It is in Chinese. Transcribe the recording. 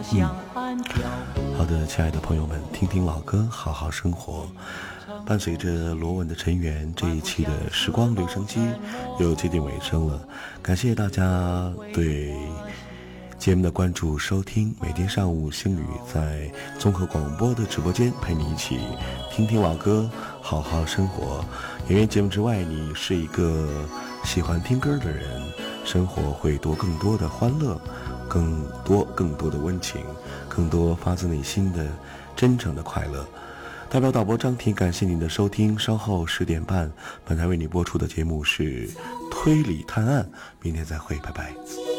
好的，亲爱的朋友们，听听老歌，好好生活。伴随着罗文的成员，这一期的时光留声机又接近尾声了。感谢大家对节目的关注收听，每天上午星宇在综合广播的直播间陪你一起听听老歌，好好生活。也愿节目之外，你是一个喜欢听歌的人，生活会多更多的欢乐，更多的温情，更多发自内心的真诚的快乐。代表导播张婷感谢您的收听，稍后10点半本台为你播出的节目是推理探案，明天再会，拜拜。